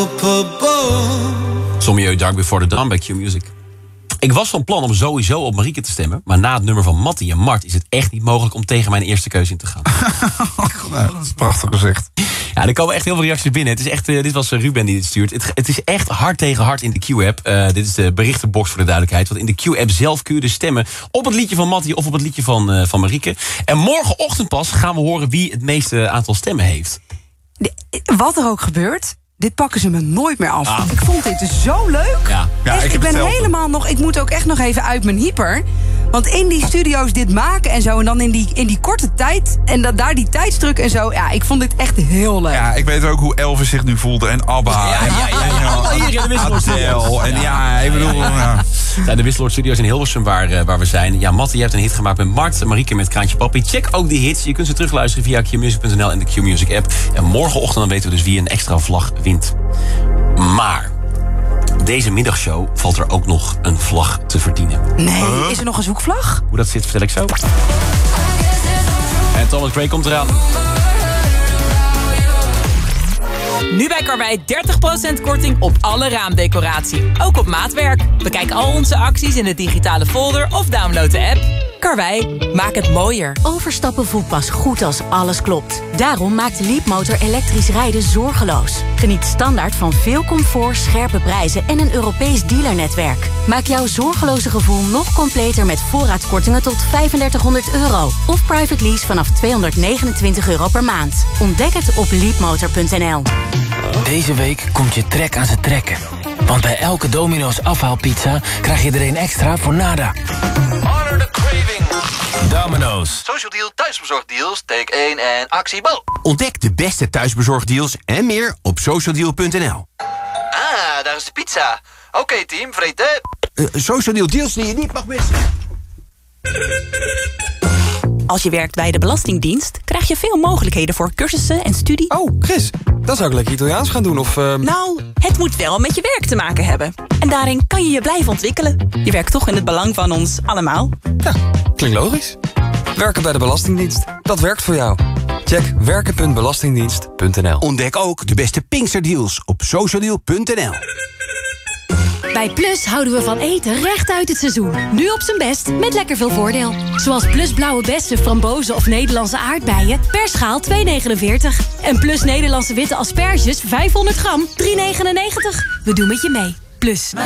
Sommieu Dark Before the Dawn bij Q-Music. Ik was van plan om sowieso op Marieke te stemmen, maar na het nummer van Mattie en Mart is het echt niet mogelijk om tegen mijn eerste keuze in te gaan. Nou, dat is prachtig gezegd. Ja, er komen echt heel veel reacties binnen. Het is echt, dit was Ruben die dit stuurt. Het is echt hard tegen hard in de Q-app. Dit is de berichtenbox voor de duidelijkheid. Want in de Q-app zelf kun je dus stemmen op het liedje van Mattie of op het liedje van Marieke. En morgenochtend pas gaan we horen wie het meeste aantal stemmen heeft. Wat er ook gebeurt, dit pakken ze me nooit meer af. Ik vond dit zo leuk. Ja. Echt, ik ben helemaal nog. Ik moet ook echt nog even uit mijn hyper. Want in die studio's dit maken en zo. En dan in die korte tijd. En daar die tijdsdruk en zo. Ja, ik vond dit echt heel leuk. Ja, ik weet ook hoe Elvis zich nu voelde. En ABBA. Ja. Allemaal hier in de Wisseloord Studios. En ik bedoel... Ja. De Wisseloord Studios in Hilversum waar we zijn. Ja, Mattie, je hebt een hit gemaakt met Mart. Marieke met Kraantje Papi. Check ook die hits. Je kunt ze terugluisteren via qmusic.nl en de Q-Music app. En morgenochtend dan weten we dus wie een extra vlag wint. Maar deze middagshow valt er ook nog een vlag te verdienen. Nee, is er nog een zoekvlag? Hoe dat zit, vertel ik zo. En Thomas Gray komt eraan. Nu bij Karwei 30% korting op alle raamdecoratie. Ook op maatwerk. Bekijk al onze acties in de digitale folder of download de app. Karwei, maak het mooier. Overstappen voelt pas goed als alles klopt. Daarom maakt Leapmotor elektrisch rijden zorgeloos. Geniet standaard van veel comfort, scherpe prijzen en een Europees dealernetwerk. Maak jouw zorgeloze gevoel nog completer met voorraadkortingen tot €3500. Of private lease vanaf €229 per maand. Ontdek het op leapmotor.nl. Deze week komt je trek aan zijn trekken. Want bij elke Domino's afhaalpizza krijg je er een extra voor nada. Honor the craving. Domino's. Social Deal thuisbezorgdeals, take 1 en actie bal. Ontdek de beste thuisbezorgdeals en meer op socialdeal.nl. Ah, daar is de pizza. Oké, team, vreten. Social Deal deals die je niet mag missen. Als je werkt bij de Belastingdienst, krijg je veel mogelijkheden voor cursussen en studie. Oh, Chris, dan zou ik lekker Italiaans gaan doen of... Nou, het moet wel met je werk te maken hebben. En daarin kan je je blijven ontwikkelen. Je werkt toch in het belang van ons allemaal. Ja, klinkt logisch. Werken bij de Belastingdienst, dat werkt voor jou. Check werken.belastingdienst.nl. Ontdek ook de beste Pinksterdeals op socialdeal.nl. Bij Plus houden we van eten recht uit het seizoen. Nu op zijn best, met lekker veel voordeel. Zoals Plus blauwe bessen, frambozen of Nederlandse aardbeien per schaal €2,49. En Plus Nederlandse witte asperges 500 gram, €3,99. We doen met je mee. Plus.